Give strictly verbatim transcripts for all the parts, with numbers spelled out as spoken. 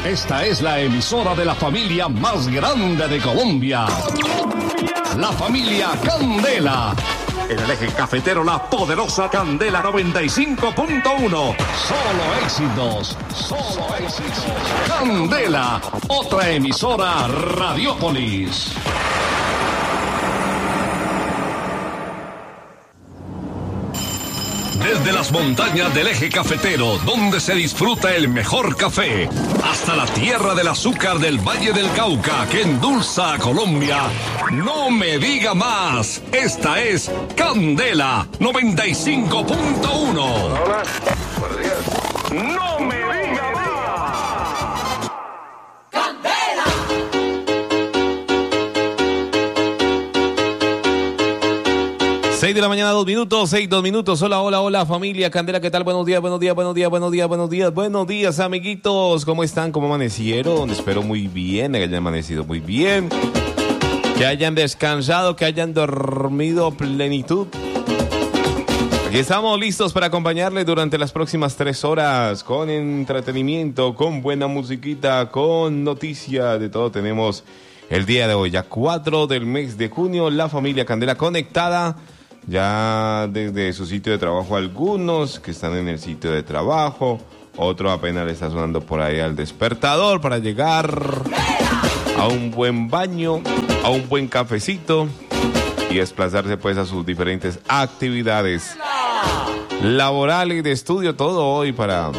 Esta es la emisora de la familia más grande de Colombia. La familia Candela. En el eje cafetero, la poderosa Candela noventa y cinco punto uno. Solo éxitos, solo éxitos. Candela, otra emisora Radiópolis. Desde las montañas del eje cafetero, donde se disfruta el mejor café, hasta la tierra del azúcar del Valle del Cauca, que endulza a Colombia. No me diga más. Esta es Candela noventa y cinco punto uno. Hola, buenos días. No me diga más. seis de la mañana, dos minutos, seis, dos minutos. Hola, hola, hola, familia Candela, ¿qué tal? Buenos días, buenos días, buenos días, buenos días, buenos días, buenos días, amiguitos. ¿Cómo están? ¿Cómo amanecieron? Espero muy bien, que hayan amanecido muy bien, que hayan descansado, que hayan dormido plenitud. Aquí estamos listos para acompañarles durante las próximas tres horas con entretenimiento, con buena musiquita, con noticias, de todo tenemos el día de hoy. Ya cuatro del mes de junio, la familia Candela conectada. Ya desde su sitio de trabajo, algunos que están en el sitio de trabajo, otro apenas le está sonando por ahí al despertador para llegar a un buen baño, a un buen cafecito y desplazarse pues a sus diferentes actividades laborales, de estudio, todo hoy para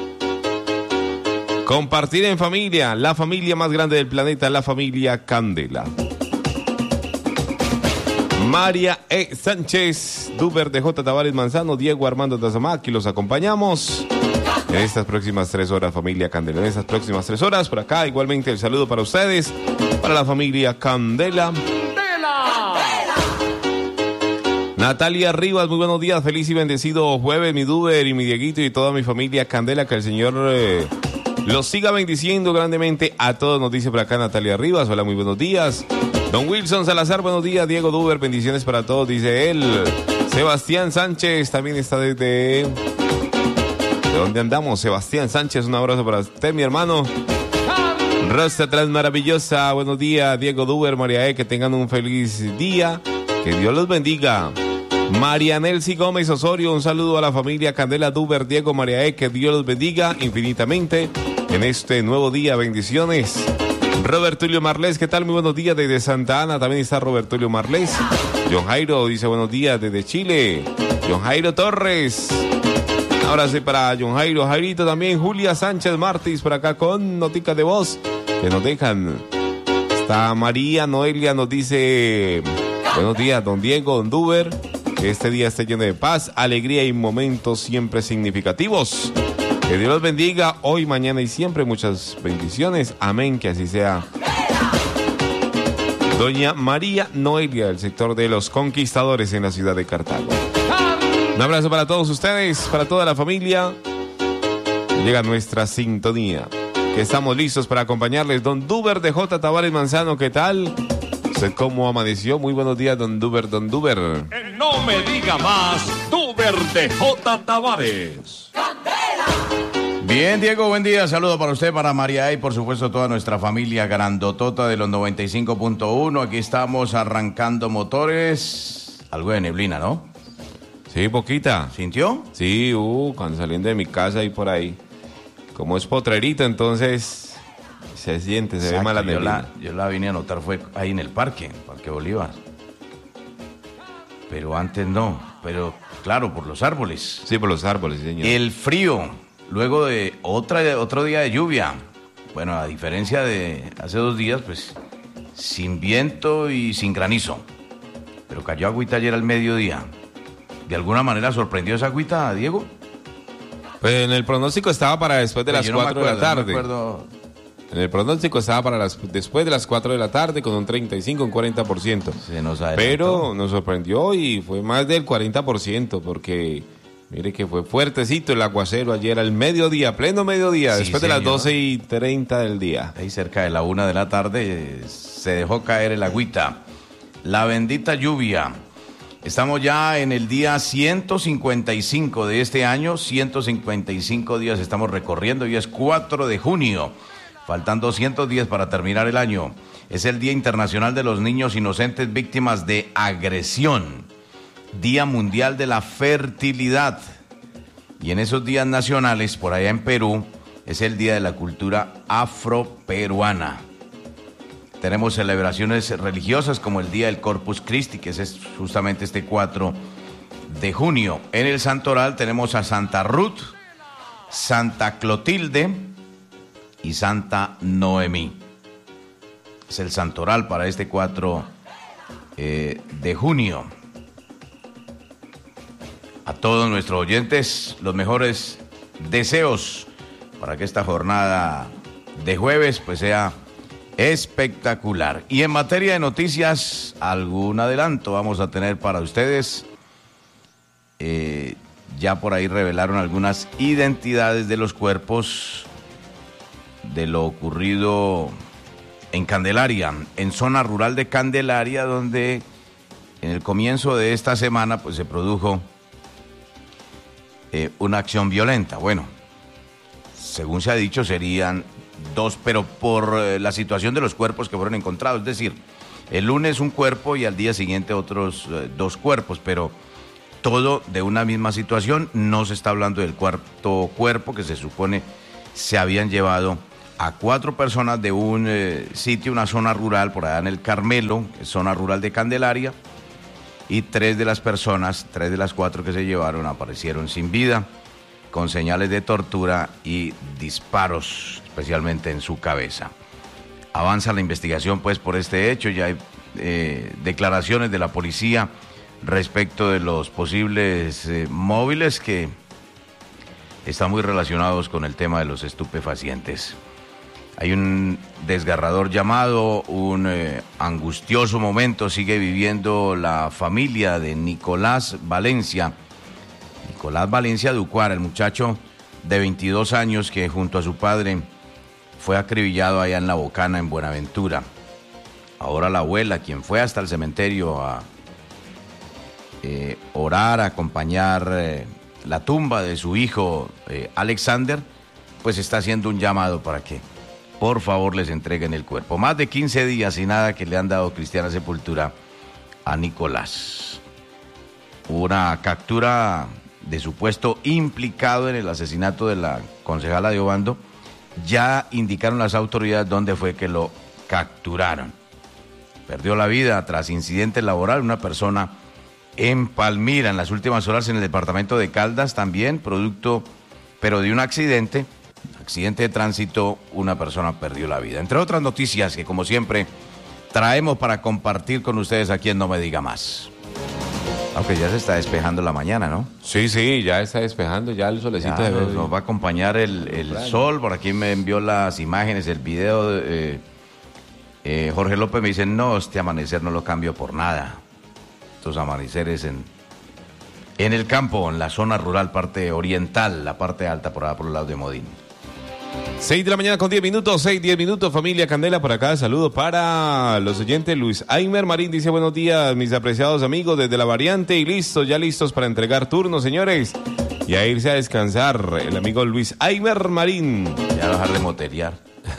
compartir en familia, la familia más grande del planeta, la familia Candela. María E. Sánchez, Duber de J. Tavares Manzano, Diego Armando Tazamac, y los acompañamos en estas próximas tres horas, familia Candela. En estas próximas tres horas, por acá, igualmente el saludo para ustedes, para la familia Candela. ¡Candela! Natalia Rivas, muy buenos días, feliz y bendecido jueves, mi Duber y mi Dieguito y toda mi familia Candela, que el Señor eh, los siga bendiciendo grandemente a todos, nos dice por acá Natalia Rivas. Hola, muy buenos días. Don Wilson Salazar, buenos días. Diego Duber, bendiciones para todos, dice él. Sebastián Sánchez también está desde... ¿De dónde andamos? Sebastián Sánchez, un abrazo para usted, mi hermano. Rosa Trans maravillosa, buenos días. Diego Duber, María E, que tengan un feliz día. Que Dios los bendiga. María Nelcy Gómez Osorio, un saludo a la familia Candela, Duber, Diego, María E, que Dios los bendiga infinitamente en este nuevo día. Bendiciones. Robert Tulio Marlés, ¿qué tal? Muy buenos días desde Santa Ana, también está Robert Tulio Marlés. John Jairo dice buenos días desde Chile. John Jairo Torres. Ahora sí para John Jairo, Jairito también. Julia Sánchez Martins por acá con noticas de voz que nos dejan. Está María Noelia, nos dice buenos días, don Diego, don Duber. Que este día esté lleno de paz, alegría y momentos siempre significativos. Que Dios los bendiga hoy, mañana y siempre. Muchas bendiciones. Amén, que así sea. Doña María Noelia, del sector de los Conquistadores en la ciudad de Cartago. Un abrazo para todos ustedes, para toda la familia. Llega nuestra sintonía, que estamos listos para acompañarles. Don Duber de J. Tavares Manzano, ¿qué tal? ¿Usted cómo amaneció? Muy buenos días, don Duber, don Duber. No me diga más, Duber de J. Tavares. Bien, Diego, buen día. Saludo para usted, para María y por supuesto toda nuestra familia grandotota de los noventa y cinco punto uno. Aquí estamos arrancando motores. Algo de neblina, ¿no? Sí, poquita. ¿Sintió? Sí, uh, cuando saliendo de mi casa y por ahí. Como es potrerito, entonces se siente, se Exacto, ve mala neblina. Yo la, yo la vine a notar, fue ahí en el parque, Parque Bolívar. Pero antes no, pero claro, por los árboles. Sí, por los árboles, señor. El frío. Luego de otra, otro día de lluvia. Bueno, a diferencia de hace dos días, pues sin viento y sin granizo. Pero cayó agüita ayer al mediodía. ¿De alguna manera sorprendió esa agüita, Diego? Pues en el pronóstico estaba para después de pues las no cuatro acuerdo, de la tarde. No me acuerdo. En el pronóstico estaba para las después de las cuatro de la tarde con un treinta y cinco, un cuarenta por ciento. Se nos adelantó. Pero nos sorprendió y fue más del cuarenta por ciento porque... Mire que fue fuertecito el aguacero ayer al mediodía, pleno mediodía, sí, después señor. De las doce y treinta del día. Ahí cerca de la una de la tarde se dejó caer el agüita. La bendita lluvia. Estamos ya en el día ciento cincuenta y cinco de este año, ciento cincuenta y cinco días estamos recorriendo, y es cuatro de junio. Faltan doscientos días para terminar el año. Es el Día Internacional de los Niños Inocentes Víctimas de Agresión. Día Mundial de la Fertilidad. Y en esos días nacionales, por allá en Perú, es el Día de la Cultura Afroperuana. Tenemos celebraciones religiosas como el Día del Corpus Christi, que es justamente este cuatro de junio. En el Santoral tenemos a Santa Ruth, Santa Clotilde y Santa Noemí. Es el Santoral para este cuatro eh, de junio. A todos nuestros oyentes, los mejores deseos para que esta jornada de jueves pues sea espectacular. Y en materia de noticias, algún adelanto vamos a tener para ustedes. Eh, ya por ahí revelaron algunas identidades de los cuerpos de lo ocurrido en Candelaria, en zona rural de Candelaria, donde en el comienzo de esta semana pues se produjo eh, una acción violenta. Bueno, según se ha dicho serían dos, pero por eh, la situación de los cuerpos que fueron encontrados, es decir, el lunes un cuerpo y al día siguiente otros eh, dos cuerpos, pero todo de una misma situación. No se está hablando del cuarto cuerpo, que se supone se habían llevado a cuatro personas de un eh, sitio, una zona rural por allá en el Carmelo, zona rural de Candelaria, y tres de las personas, tres de las cuatro que se llevaron aparecieron sin vida, con señales de tortura y disparos, especialmente en su cabeza. Avanza la investigación pues por este hecho, ya hay eh, declaraciones de la policía respecto de los posibles eh, móviles que están muy relacionados con el tema de los estupefacientes. Hay un desgarrador llamado, un eh, angustioso momento sigue viviendo la familia de Nicolás Valencia. Nicolás Valencia Ducuara, el muchacho de veintidós años que junto a su padre fue acribillado allá en La Bocana, en Buenaventura. Ahora la abuela, quien fue hasta el cementerio a eh, orar, a acompañar eh, la tumba de su hijo eh, Alexander, pues está haciendo un llamado para que por favor les entreguen el cuerpo. Más de quince días y nada que le han dado cristiana sepultura a Nicolás. Una captura de supuesto implicado en el asesinato de la concejala de Obando. Ya indicaron las autoridades dónde fue que lo capturaron. Perdió la vida tras incidente laboral una persona en Palmira. En las últimas horas en el departamento de Caldas también, producto pero de un accidente, accidente de tránsito, una persona perdió la vida. Entre otras noticias que como siempre traemos para compartir con ustedes aquí en No Me Diga Más. Aunque ya se está despejando la mañana, ¿no? Sí, sí, ya está despejando, ya el solecito ya de nos, nos va a acompañar el, el claro. sol. Por aquí me envió las imágenes, el video. De, eh, eh, Jorge López me dice, no, este amanecer no lo cambio por nada. Estos amaneceres en, en el campo, en la zona rural, parte oriental, la parte alta, por allá por el lado de Modín. seis de la mañana con diez minutos, seis, diez minutos, familia Candela por acá, saludo para los oyentes. Luis Aimer Marín dice, buenos días mis apreciados amigos desde la variante y listos, ya listos para entregar turnos, señores, y a irse a descansar, el amigo Luis Aimer Marín. Ya dejar de motelear.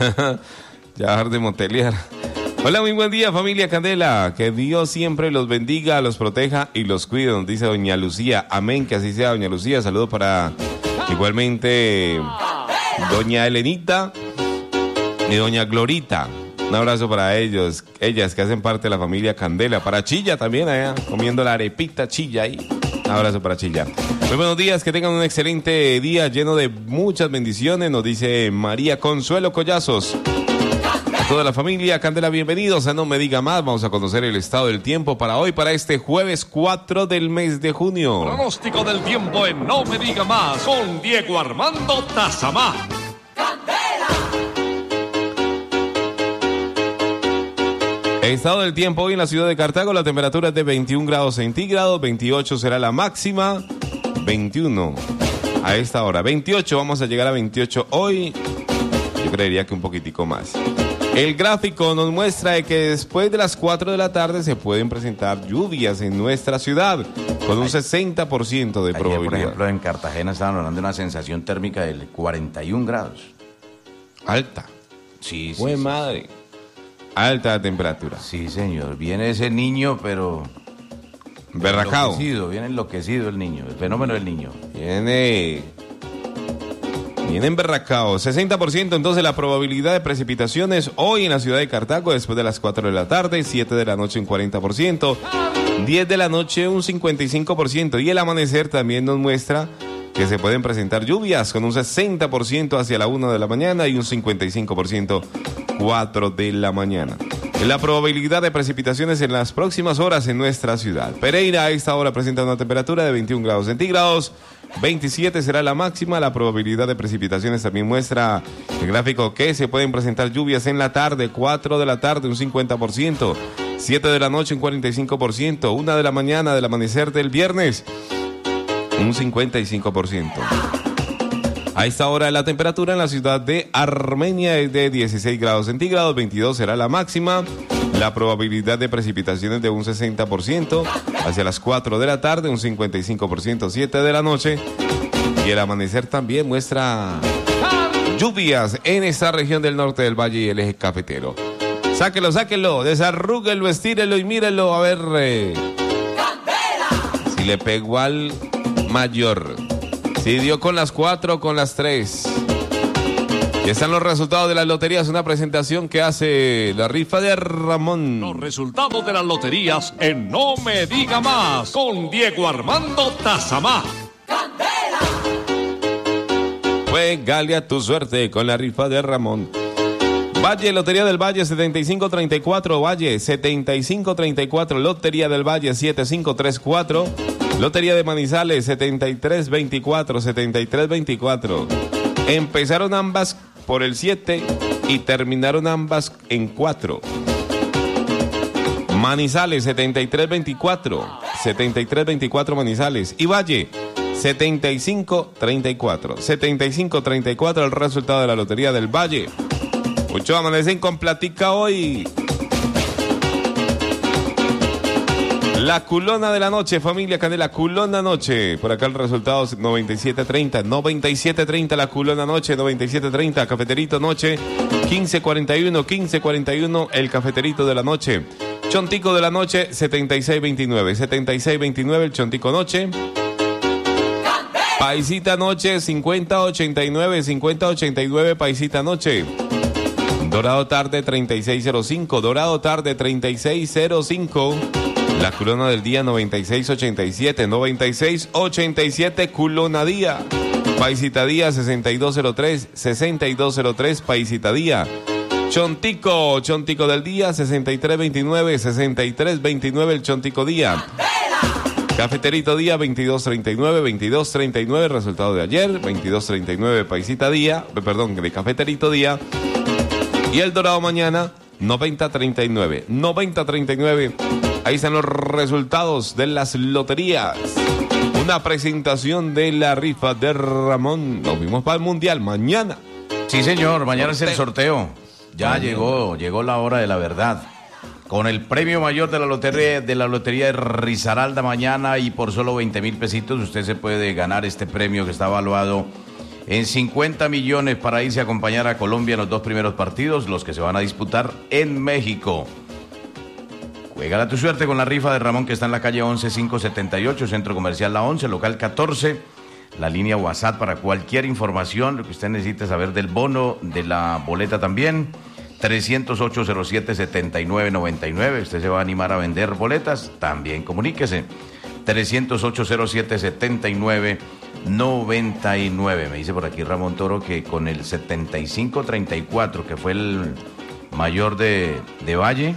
Ya dejar de motelear. Hola, muy buen día familia Candela, que Dios siempre los bendiga, los proteja y los cuide, nos dice doña Lucía, amén, que así sea doña Lucía, saludo para igualmente doña Elenita y doña Glorita. Un abrazo para ellos, ellas que hacen parte de la familia Candela. Para Chilla también allá, comiendo la arepita Chilla ahí. Un abrazo para Chilla. Muy buenos días, que tengan un excelente día lleno de muchas bendiciones, nos dice María Consuelo Collazos. A toda la familia Candela, bienvenidos a No Me Diga Más. Vamos a conocer el estado del tiempo para hoy, para este jueves cuatro del mes de junio. Pronóstico del tiempo en No Me Diga Más con Diego Armando Tazamá. ¡Candela! Estado del tiempo hoy en la ciudad de Cartago, la temperatura es de veintiún grados centígrados, veintiocho será la máxima, veintiuno a esta hora, veintiocho, vamos a llegar a veintiocho hoy, yo creería que un poquitico más. El gráfico nos muestra que después de las cuatro de la tarde se pueden presentar lluvias en nuestra ciudad con un sesenta por ciento de probabilidad. Ayer, por ejemplo, en Cartagena estaban hablando de una sensación térmica de cuarenta y un grados. Alta. Sí, sí. Buen sí, madre. Alta temperatura. Sí, señor. Viene ese niño, pero... Berracao. Enloquecido, viene enloquecido el niño, el fenómeno del niño. Viene... Viene emberracao. sesenta por ciento entonces la probabilidad de precipitaciones hoy en la ciudad de Cartago después de las cuatro de la tarde, siete de la noche un cuarenta por ciento, diez de la noche un cincuenta y cinco por ciento y el amanecer también nos muestra que se pueden presentar lluvias con un sesenta por ciento hacia la una de la mañana y un cincuenta y cinco por ciento cuatro de la mañana. La probabilidad de precipitaciones en las próximas horas en nuestra ciudad. Pereira a esta hora presenta una temperatura de veintiún grados centígrados, veintisiete será la máxima. La probabilidad de precipitaciones también muestra el gráfico que se pueden presentar lluvias en la tarde, cuatro de la tarde un cincuenta por ciento, siete de la noche un cuarenta y cinco por ciento, una de la mañana del amanecer del viernes un cincuenta y cinco por ciento. A esta hora la temperatura en la ciudad de Armenia es de dieciséis grados centígrados, veintidós será la máxima. La probabilidad de precipitaciones de un sesenta por ciento hacia las cuatro de la tarde, un cincuenta y cinco por ciento, siete de la noche. Y el amanecer también muestra lluvias en esta región del norte del valle y el eje cafetero. Sáquelo, sáquelo, desarrúguelo, estírelo y mírelo a ver eh, si le pegó al mayor. Si dio con las cuatro o con las tres. Ya están los resultados de las loterías, una presentación que hace la rifa de Ramón. Los resultados de las loterías en No Me Diga Más con Diego Armando Tazamá. Juégale a tu suerte con la rifa de Ramón. Valle, Lotería del Valle setenta y cinco treinta y cuatro, Valle setenta y cinco treinta y cuatro, Lotería del Valle setenta y cinco treinta y cuatro, Lotería de Manizales setenta y tres veinticuatro, setenta y tres veinticuatro. Empezaron ambas por el siete y terminaron ambas en cuatro. Manizales setenta y tres veinticuatro, setenta y tres veinticuatro Manizales. Y Valle setenta y cinco treinta y cuatro, setenta y cinco treinta y cuatro el resultado de la Lotería del Valle. Muchos amanecen con platica hoy. La culona de la noche, familia Candela, culona noche. Por acá el resultado es noventa y siete treinta, noventa y siete treinta la culona noche, noventa y siete treinta, cafeterito noche, quince cuarenta y uno, quince cuarenta y uno el cafeterito de la noche. Chontico de la noche, setenta y seis veintinueve, setenta y seis veintinueve el chontico noche. Paisita noche, cincuenta ochenta y nueve, cincuenta ochenta y nueve paisita noche. Dorado tarde treinta y seis cero cinco, Dorado tarde treinta y seis cero cinco. La culona del día noventa y seis ochenta y siete, noventa y seis ochenta y siete culona día. Paisita día sesenta y dos cero tres, sesenta y dos cero tres paisita día. Chontico, chontico del día sesenta y tres veintinueve, sesenta y tres veintinueve el chontico día. Cafeterito día veintidós treinta y nueve, veintidós treinta y nueve resultado de ayer, veintidós treinta y nueve paisita día, perdón, de cafeterito día. Y el dorado mañana, noventa treinta y nueve. noventa treinta y nueve. Ahí están los resultados de las loterías. Una presentación de la rifa de Ramón. Nos vimos para el Mundial mañana. Sí, señor. Mañana sorteo. Es el sorteo. Ya mañana. llegó, llegó la hora de la verdad. Con el premio mayor de la lotería de la lotería de Risaralda mañana y por solo veinte mil pesitos usted se puede ganar este premio que está evaluado en cincuenta millones para irse a acompañar a Colombia en los dos primeros partidos, los que se van a disputar en México. Juégala tu suerte con la rifa de Ramón que está en la calle once quinientos setenta y ocho, Centro Comercial La once, local catorce. La línea WhatsApp para cualquier información, lo que usted necesite saber del bono, de la boleta también. trescientos ocho cero siete setenta y nueve noventa y nueve. Usted se va a animar a vender boletas, también comuníquese. trescientos ocho cero siete setenta y nueve noventa y nueve. Me dice por aquí Ramón Toro que con el setenta y cinco treinta y cuatro, que fue el mayor de, de Valle,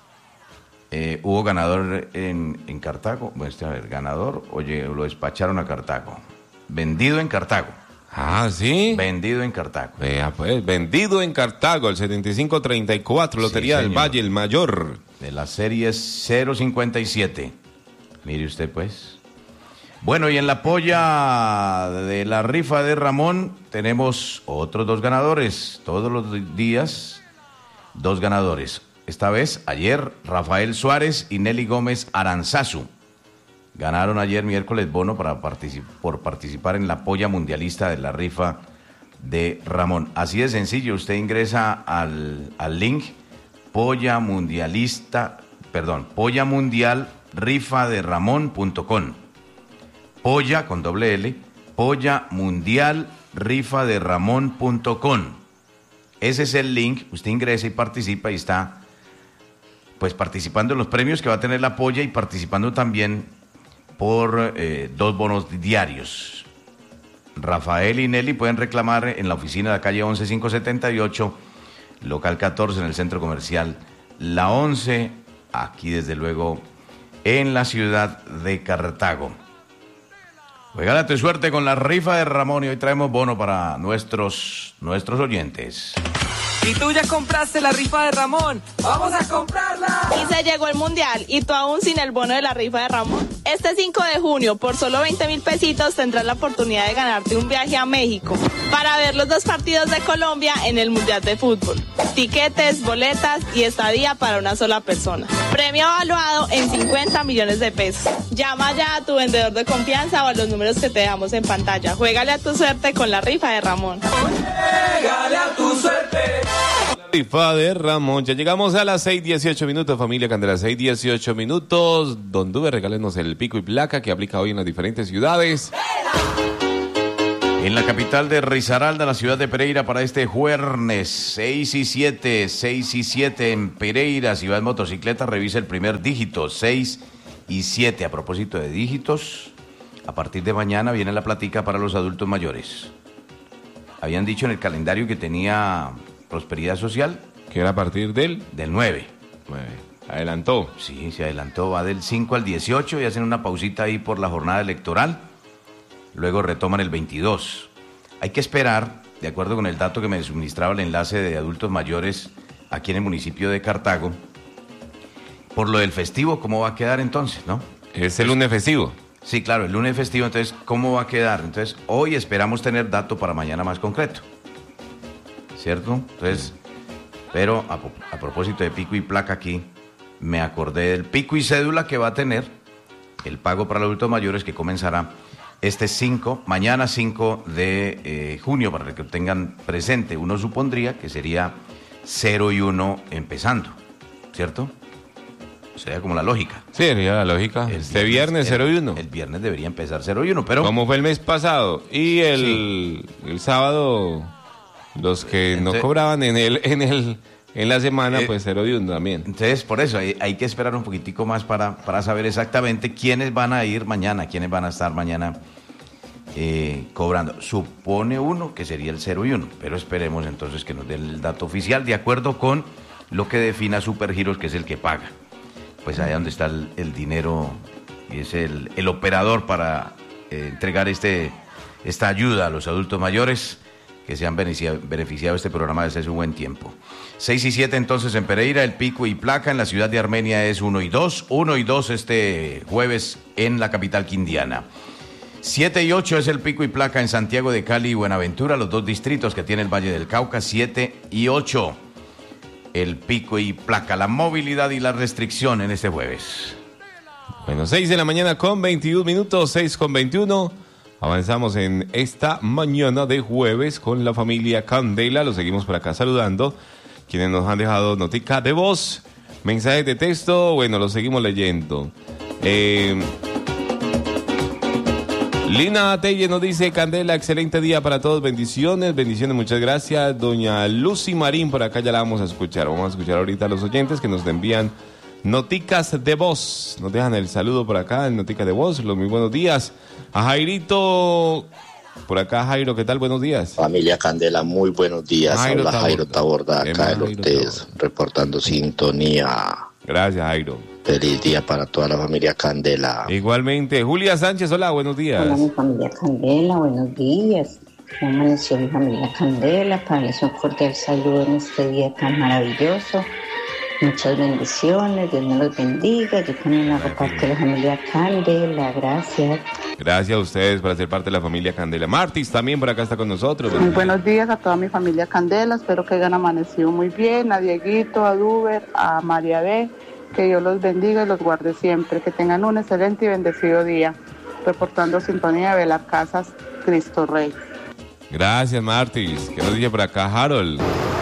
eh, hubo ganador en, en Cartago. Bueno, este, a ver, ganador, oye, lo despacharon a Cartago. Vendido en Cartago. Ah, ¿sí? Vendido en Cartago. Vea, pues, vendido en Cartago, el setenta y cinco treinta y cuatro, Lotería sí, del Valle, el mayor. De la serie cero cincuenta y siete. Mire usted, pues. Bueno, y en la polla de la rifa de Ramón tenemos otros dos ganadores. Todos los días, dos ganadores. Esta vez, ayer, Rafael Suárez y Nelly Gómez Aranzazu. Ganaron ayer miércoles bono para particip- por participar en la polla mundialista de la rifa de Ramón. Así de sencillo, usted ingresa al, al link Polla Mundialista, perdón, Polla Mundial Rifa de Ramón punto com. Polla con doble L, Polla Mundial Rifa de Ramón punto com. Ese es el link, usted ingresa y participa y está pues participando en los premios que va a tener la Polla y participando también por eh, dos bonos diarios. Rafael y Nelly pueden reclamar en la oficina de la calle once cinco setenta y ocho, local catorce, en el centro comercial La once, aquí desde luego en la ciudad de Cartago. Juégale tu suerte con la rifa de Ramón y hoy traemos bono para nuestros, nuestros oyentes. ¿Y tú ya compraste la rifa de Ramón? ¡Vamos a comprarla! Y se llegó el mundial, y tú aún sin el bono de la rifa de Ramón. Este cinco de junio, por solo veinte mil pesitos, tendrás la oportunidad de ganarte un viaje a México para ver los dos partidos de Colombia en el Mundial de Fútbol. Tiquetes, boletas y estadía para una sola persona. Premio evaluado en cincuenta millones de pesos. Llama ya a tu vendedor de confianza o a los números que te dejamos en pantalla. Juégale a tu suerte con la rifa de Ramón. Juégale a tu suerte. Rifa de Ramón. Ya llegamos a las seis dieciocho minutos, familia Candela, seis dieciocho minutos. Don Dube, regálenos el pico y placa que aplica hoy en las diferentes ciudades. En la capital de Risaralda, la ciudad de Pereira, para este jueves, seis y siete, seis y siete en Pereira. Si va en motocicleta, revisa el primer dígito, seis y siete. A propósito de dígitos, a partir de mañana viene la platica para los adultos mayores. Habían dicho en el calendario que tenía Prosperidad Social. Que era a partir del... Del nueve. nueve. Adelantó. Sí, se adelantó, va del cinco al dieciocho y hacen una pausita ahí por la jornada electoral. Luego retoman el veintidós. Hay que esperar, de acuerdo con el dato que me suministraba el enlace de adultos mayores aquí en el municipio de Cartago, por lo del festivo, ¿cómo va a quedar entonces, no? Es el lunes festivo. Sí, claro, el lunes festivo, entonces, ¿cómo va a quedar? Entonces, hoy esperamos tener dato para mañana más concreto, ¿cierto? Entonces, pero a, a propósito de pico y placa aquí, me acordé del pico y cédula que va a tener el pago para los adultos mayores que comenzará este cinco, mañana cinco de eh, junio, para que lo tengan presente. Uno supondría que sería cero y uno empezando, ¿cierto? Sería como la lógica. Sí, sería la lógica. El Este viernes cero y uno. El viernes debería empezar cero y uno, pero... Como fue el mes pasado. Y el, Sí. el sábado, los que Entonces- no cobraban en el, en el, en la semana, Eh, pues cero y uno también. Entonces, por eso hay, hay que esperar un poquitico más para, para saber exactamente quiénes van a ir mañana, quiénes van a estar mañana eh, cobrando. Supone uno que sería el cero y uno, pero esperemos entonces que nos den el dato oficial de acuerdo con lo que defina Supergiros, que es el que paga. Pues allá donde está el, el dinero y es el, el operador para eh, entregar este, esta ayuda a los adultos mayores que se han beneficiado, beneficiado de este programa desde hace un buen tiempo. seis y siete entonces en Pereira, el pico y placa en la ciudad de Armenia es uno y dos, uno y dos este jueves en la capital quindiana. siete y ocho es el pico y placa en Santiago de Cali y Buenaventura, los dos distritos que tiene el Valle del Cauca, siete y ocho. El pico y placa, la movilidad y la restricción en este jueves. Bueno, seis de la mañana con veintiún minutos, seis con veintiuno. Avanzamos en esta mañana de jueves con la familia Candela. Los seguimos por acá saludando. Quienes nos han dejado notica de voz, mensajes de texto, bueno, los seguimos leyendo. Eh, Lina Telle nos dice: Candela, excelente día para todos, bendiciones, bendiciones, muchas gracias. Doña Lucy Marín, por acá ya la vamos a escuchar. Vamos a escuchar ahorita a los oyentes que nos envían noticas de voz. Nos dejan el saludo por acá en noticas de voz. Los muy buenos días. A Jairito, por acá Jairo, ¿qué tal? Buenos días. Familia Candela, muy buenos días. Jairo Habla Taborda. Jairo Taborda, acá de Jairo los Tes, Taborda. reportando sintonía. Gracias, Jairo. Feliz día para toda la familia Candela. Igualmente, Julia Sánchez, hola, buenos días. Hola mi familia Candela, buenos días. ¿Cómo amaneció mi familia Candela? Para darles un cordial saludo en este día tan maravilloso. Muchas bendiciones, Dios me los bendiga. Yo también hago parte de la familia Candela, gracias. Gracias a ustedes por ser parte de la familia Candela. Martis también por acá está con nosotros. Muy buenos días a toda mi familia Candela, espero que hayan amanecido muy bien, a Dieguito, a Duber, a María B, que Dios los bendiga y los guarde siempre, que tengan un excelente y bendecido día. Reportando sintonía de Velar Casas, Cristo Rey. Gracias, Martis. ¿Qué nos dice por acá, Harold?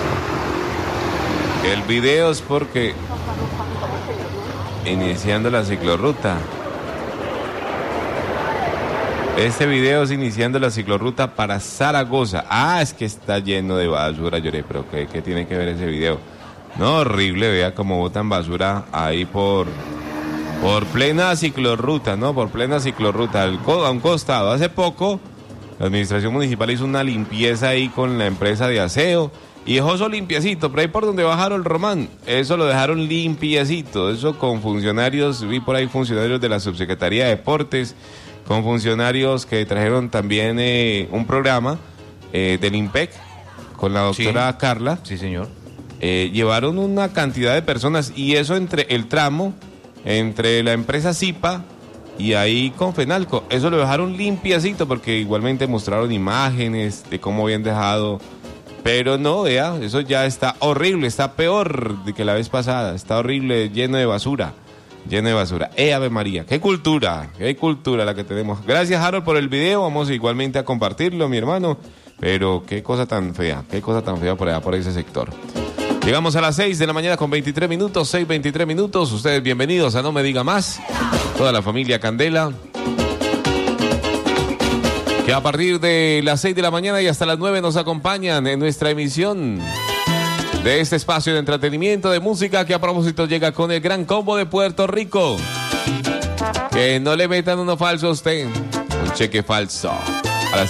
El video es porque iniciando la ciclorruta. Este video es iniciando la ciclorruta para Zaragoza. Ah, es que está lleno de basura, lloré, pero ¿qué, qué tiene que ver ese video? No, horrible, vea cómo botan basura ahí por, por plena ciclorruta, ¿no? Por plena ciclorruta, al, a un costado. Hace poco, la administración municipal hizo una limpieza ahí con la empresa de aseo y dejó eso limpiecito, pero ahí por donde bajaron el Román, eso lo dejaron limpiecito, eso con funcionarios, vi por ahí funcionarios de la Subsecretaría de Deportes, con funcionarios que trajeron también eh, un programa eh, del IMPEC con la doctora Sí. Carla. Sí, señor. Eh, llevaron una cantidad de personas y eso entre el tramo, entre la empresa Zipa y ahí con Fenalco, eso lo dejaron limpiecito porque igualmente mostraron imágenes de cómo habían dejado, pero no, vea, eso ya está horrible, está peor de que la vez pasada, está horrible, lleno de basura. Lleno de basura. ¡Eh, Ave María! ¡Qué cultura! ¡Qué cultura la que tenemos! Gracias, Harold, por el video. Vamos igualmente a compartirlo, mi hermano. Pero qué cosa tan fea. Qué cosa tan fea por allá, por ese sector. Llegamos a las seis de la mañana con veintitrés minutos. seis, veintitrés minutos. Ustedes bienvenidos a No Me Diga Más. Toda la familia Candela. Que a partir de las seis de la mañana y hasta las nueve nos acompañan en nuestra emisión de este espacio de entretenimiento, de música, que a propósito llega con el Gran Combo de Puerto Rico. Que no le metan uno falso a usted, un cheque falso.